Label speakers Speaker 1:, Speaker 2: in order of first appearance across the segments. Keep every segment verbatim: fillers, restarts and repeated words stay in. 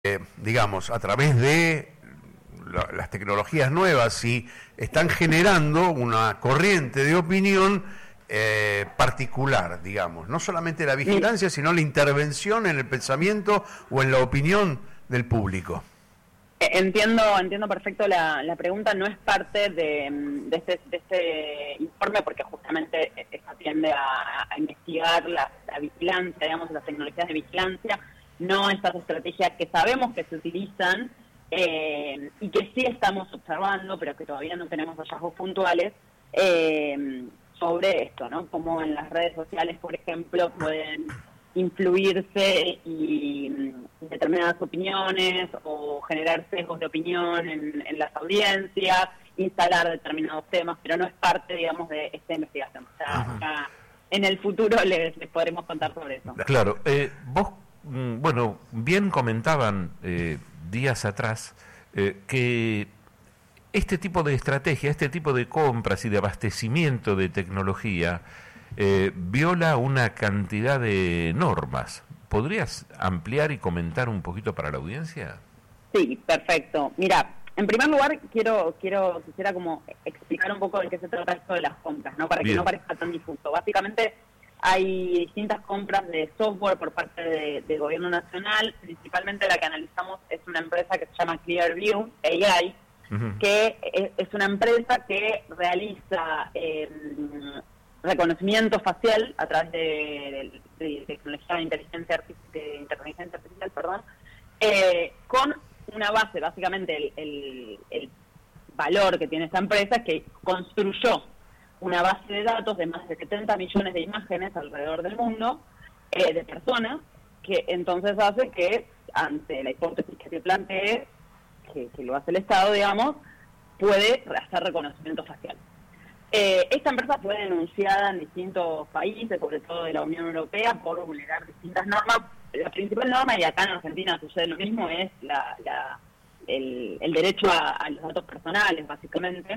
Speaker 1: eh, digamos, a través de la, las tecnologías nuevas y están generando una corriente de opinión eh, particular, digamos, no solamente la vigilancia, sí, sino la intervención en el pensamiento o en la opinión del público.
Speaker 2: Entiendo, entiendo perfecto la, la pregunta. No es parte de, de, este, de este informe porque justamente atiende a, a investigar la, la vigilancia, digamos, las tecnologías de vigilancia, no estas estrategias que sabemos que se utilizan eh, y que sí estamos observando, pero que todavía no tenemos hallazgos puntuales eh, sobre esto, ¿no? Como en las redes sociales, por ejemplo, pueden influirse y determinadas opiniones o generar sesgos de opinión en, en las audiencias, instalar determinados temas, pero no es parte, digamos, de esta investigación. O sea, ya en el futuro les, les podremos contar sobre eso.
Speaker 3: Claro, eh, vos, bueno, bien comentaban eh, días atrás eh, que este tipo de estrategia, este tipo de compras y de abastecimiento de tecnología Eh, viola una cantidad de normas. ¿Podrías ampliar y comentar un poquito para la audiencia?
Speaker 2: Sí, perfecto. Mira, en primer lugar quiero quiero quisiera como explicar un poco de qué se trata esto de las compras, ¿no? Para Bien. que no parezca tan difuso. Básicamente hay distintas compras de software por parte de, del gobierno nacional. Principalmente la que analizamos es una empresa que se llama Clearview A I, uh-huh. que es, es una empresa que realiza eh, reconocimiento facial a través de, de, de tecnología de inteligencia artificial, de inteligencia artificial, perdón, eh, con una base, básicamente el, el, el valor que tiene esta empresa es que construyó una base de datos de más de setenta millones de imágenes alrededor del mundo, eh, de personas, que entonces hace que, ante la hipótesis que se plantee, que, que lo hace el Estado, digamos, puede hacer reconocimiento facial. Eh, esta empresa fue denunciada en distintos países, sobre todo de la Unión Europea, por vulnerar distintas normas. La principal norma, y acá en Argentina sucede lo mismo, es la, la, el, el derecho a, a los datos personales, básicamente,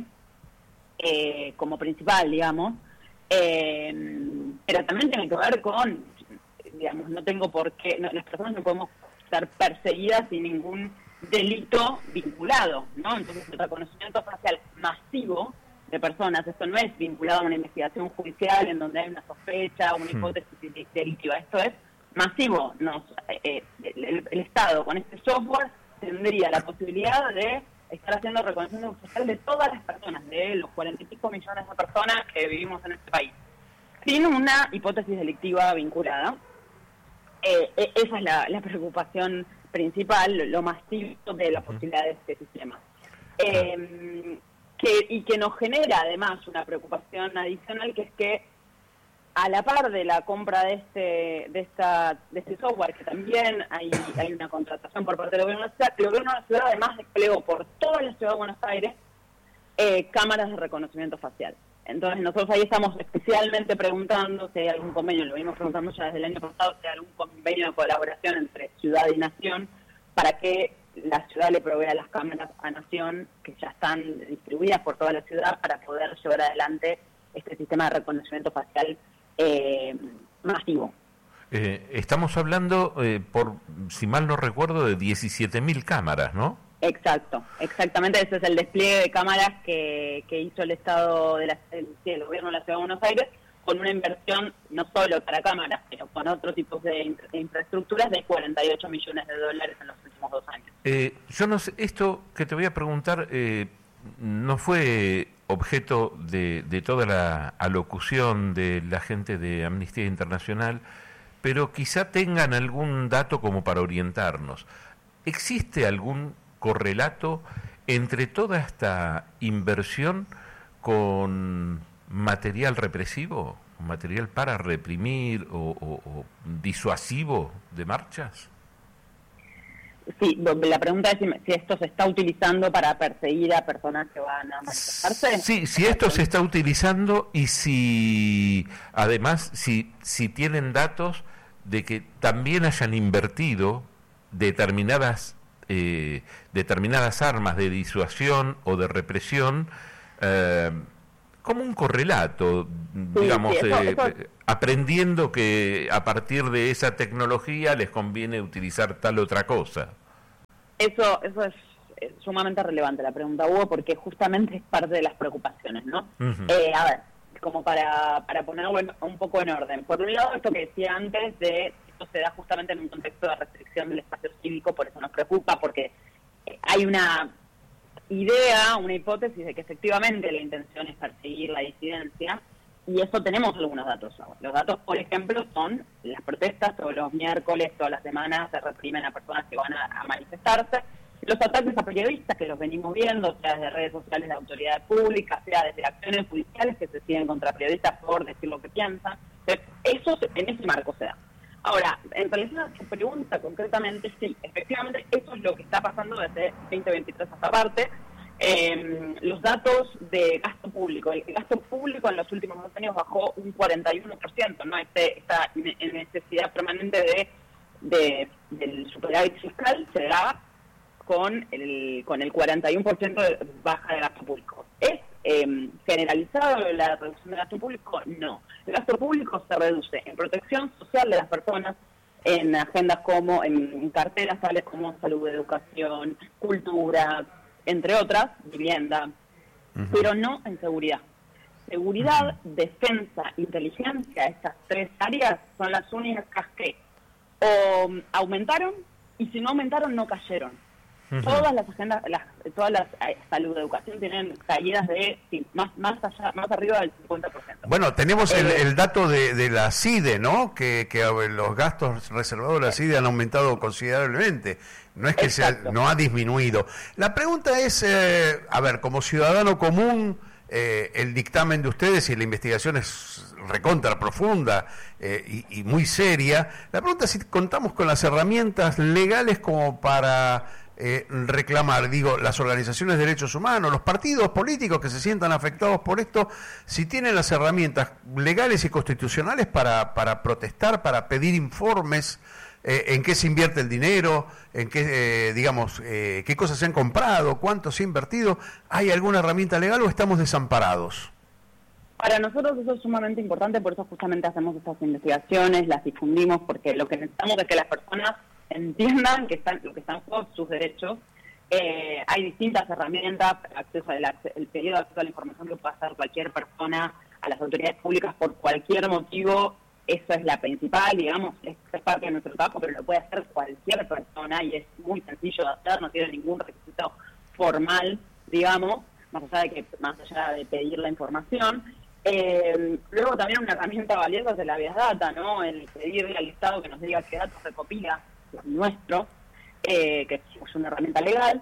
Speaker 2: eh, como principal, digamos. Eh, pero también tiene que ver con, digamos, no tengo por qué, no, las personas no podemos ser perseguidas sin ningún delito vinculado, ¿no? Entonces el reconocimiento facial masivo de personas, esto no es vinculado a una investigación judicial en donde hay una sospecha, una hipótesis delictiva, esto es masivo. Nos, eh, el, el Estado con este software tendría la posibilidad de estar haciendo reconocimiento facial de todas las personas, de los cuarenta y pico millones de personas que vivimos en este país, sin una hipótesis delictiva vinculada. Eh, eh, esa es la, la preocupación principal, lo masivo de la posibilidad de este sistema. Eh, Que, y que nos genera además una preocupación adicional, que es que a la par de la compra de este de esta de este software, que también hay hay una contratación por parte del gobierno de la ciudad, el gobierno de la ciudad además desplegó por toda la ciudad de Buenos Aires eh, cámaras de reconocimiento facial. Entonces nosotros ahí estamos especialmente preguntando si hay algún convenio, lo venimos preguntando ya desde el año pasado, si hay algún convenio de colaboración entre ciudad y nación para que la ciudad le provea las cámaras a Nación, que ya están distribuidas por toda la ciudad, para poder llevar adelante este sistema de reconocimiento facial eh, masivo.
Speaker 3: Eh, estamos hablando, eh, por si mal no recuerdo, de diecisiete mil cámaras, ¿no?
Speaker 2: Exacto, exactamente. Ese es el despliegue de cámaras que, que hizo el Estado, de la, el, sí, el gobierno de la Ciudad de Buenos Aires, con una inversión no solo para cámaras, pero con otros tipos de, de infraestructuras de cuarenta y ocho millones de dólares en los últimos dos años.
Speaker 3: Eh, yo no sé, esto que te voy a preguntar eh, no fue objeto de, de toda la alocución de la gente de Amnistía Internacional, pero quizá tengan algún dato como para orientarnos. ¿Existe algún correlato entre toda esta inversión con material represivo, material para reprimir o, o, o disuasivo de marchas?
Speaker 2: Sí, la pregunta es si, si esto se está utilizando para perseguir a personas que van a manifestarse.
Speaker 3: Sí, si esto se está utilizando y si además si, si tienen datos de que también hayan invertido determinadas eh, determinadas armas de disuasión o de represión, eh, como un correlato, sí, digamos, sí, eso, eh, eso... aprendiendo que a partir de esa tecnología les conviene utilizar tal otra cosa.
Speaker 2: Eso, eso es, es sumamente relevante la pregunta, Hugo, porque justamente es parte de las preocupaciones, ¿no? Uh-huh. eh, a ver, como para, para ponerlo en, un poco en orden. Por un lado, esto que decía antes de esto se da justamente en un contexto de restricción del espacio cívico, por eso nos preocupa, porque hay una idea, una hipótesis de que efectivamente la intención es perseguir la disidencia, y eso tenemos algunos datos. Los datos, por ejemplo, son las protestas. Todos los miércoles, todas las semanas se reprimen a personas que van a, a manifestarse. Los ataques a periodistas, que los venimos viendo, sea desde redes sociales de autoridades públicas, sea desde acciones judiciales que se siguen contra periodistas por decir lo que piensan. Eso en ese marco se da. Ahora, en relación a tu pregunta concretamente, sí, efectivamente eso es lo que está pasando desde veinte veintitrés hasta parte. Eh, los datos de gasto público. El gasto público en los últimos dos años bajó un cuarenta y uno por ciento, ¿no? Este, esta necesidad permanente de, de del superávit fiscal se da con el con el cuarenta y uno por ciento de baja de gasto público. ¿Es eh, generalizado la reducción del gasto público? No. El gasto público se reduce en protección social de las personas, en agendas como, en, en carteras tales como salud, educación, cultura, entre otras, vivienda, uh-huh. pero no en seguridad. Seguridad, uh-huh. defensa, inteligencia, estas tres áreas son las únicas que o aumentaron, y si no aumentaron, no cayeron. Uh-huh. Todas las agendas, las, todas las eh, salud, educación tienen caídas de sí, más más allá, más arriba del cincuenta por ciento.
Speaker 1: Bueno, tenemos eh, el, el dato de, de la CIDE, ¿no? Que, que los gastos reservados de la CIDE han aumentado considerablemente. No es que sea, no ha disminuido. La pregunta es, eh, a ver, como ciudadano común, eh, el dictamen de ustedes y la investigación es recontra profunda eh, y, y muy seria. La pregunta es si contamos con las herramientas legales como para eh, reclamar, digo, las organizaciones de derechos humanos, los partidos políticos que se sientan afectados por esto, si tienen las herramientas legales y constitucionales para, para protestar, para pedir informes. Eh, en qué se invierte el dinero, en qué, eh, digamos, eh, qué cosas se han comprado, cuánto se ha invertido. ¿Hay alguna herramienta legal o estamos desamparados?
Speaker 2: Para nosotros eso es sumamente importante, por eso justamente hacemos estas investigaciones, las difundimos, porque lo que necesitamos es que las personas entiendan que están, lo que están por sus derechos. Eh, hay distintas herramientas, acceso al el pedido de acceso a la información que puede hacer cualquier persona a las autoridades públicas por cualquier motivo. Eso es la principal, digamos, es, es parte de nuestro trabajo, pero lo puede hacer cualquier persona y es muy sencillo de hacer, no tiene ningún requisito formal, digamos, más allá de que más allá de pedir la información. Eh, luego también una herramienta valiosa es la Big Data, ¿no? El pedirle al Estado que nos diga qué datos recopila nuestro, eh, que es una herramienta legal.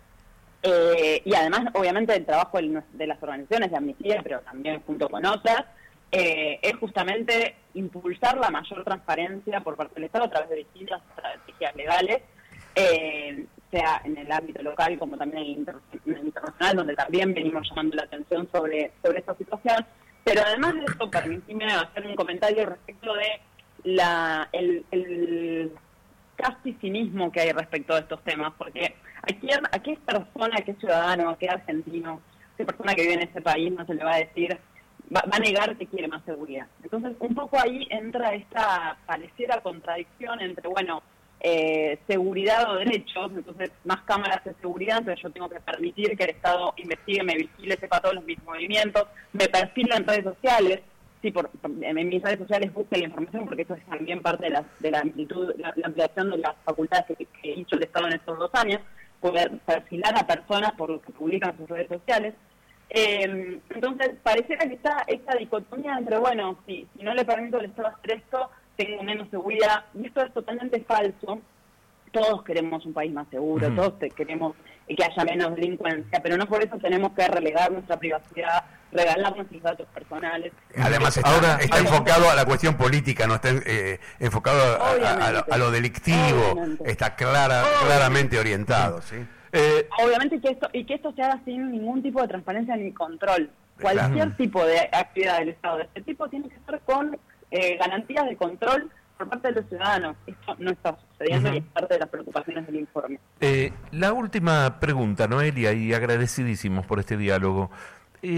Speaker 2: Eh, y además, obviamente, el trabajo de las organizaciones de Amnistía, pero también junto con otras, Eh, es justamente impulsar la mayor transparencia por parte del Estado a través de distintas estrategias legales, eh, sea en el ámbito local como también en el, inter en el internacional, donde también venimos llamando la atención sobre, sobre esta situación. Pero además de esto, permíteme hacer un comentario respecto de la el, el casi cinismo que hay respecto de estos temas, porque a qué, a qué persona, a qué ciudadano, a qué argentino, a qué persona que vive en ese país no se le va a decir Va, va a negar que quiere más seguridad. Entonces, un poco ahí entra esta pareciera contradicción entre, bueno, eh, seguridad o derechos, entonces más cámaras de seguridad, entonces yo tengo que permitir que el Estado investigue, me vigile, sepa todos los mis movimientos, me perfila en redes sociales, sí, por, en mis redes sociales busque la información, porque eso es también parte de la, de la amplitud, la, la ampliación de las facultades que, que hizo el Estado en estos dos años, poder perfilar a personas por lo que publican en sus redes sociales. Eh, entonces, pareciera que está esta dicotomía entre, bueno, si, si no le permito al Estado hacer esto, tengo menos seguridad, y esto es totalmente falso. Todos queremos un país más seguro, uh-huh. todos te queremos que haya menos delincuencia, pero no por eso tenemos que relegar nuestra privacidad, regalar nuestros datos personales.
Speaker 1: Además, está, ahora está enfocado a la cuestión política, no está eh, enfocado a, a, a, lo, a lo delictivo, obviamente. Está clara, obviamente. claramente orientado, ¿sí?
Speaker 2: Eh, Obviamente que esto y que esto se haga sin ningún tipo de transparencia ni control. Cualquier claro. tipo de actividad del Estado de este tipo tiene que ser con eh, garantías de control por parte de los ciudadanos. Esto no está sucediendo uh-huh. y es parte de las preocupaciones del informe.
Speaker 3: Eh, la última pregunta, Noelia, y agradecidísimos por este diálogo. Eh,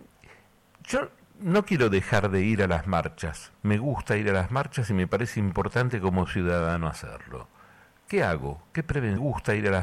Speaker 3: yo no quiero dejar de ir a las marchas. Me gusta ir a las marchas y me parece importante como ciudadano hacerlo. ¿Qué hago? ¿Qué pre- me gusta ir a las